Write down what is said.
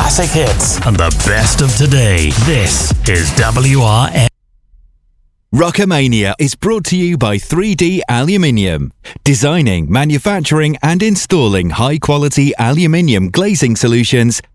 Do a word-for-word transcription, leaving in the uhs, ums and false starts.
classic hits and the best of today. This is W R M. Rockamania is brought to you by three D Aluminium. Designing, manufacturing and installing high-quality aluminium glazing solutions